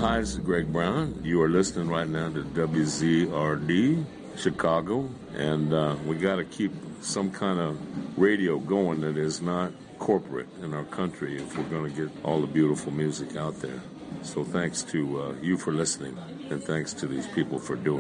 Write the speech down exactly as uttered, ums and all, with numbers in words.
Hi, this is Greg Brown. You are listening right now to W Z R D, Chicago, and uh, we got to keep some kind of radio going that is not corporate in our country if we're going to get all the beautiful music out there. So thanks to uh, you for listening, and thanks to these people for doing it.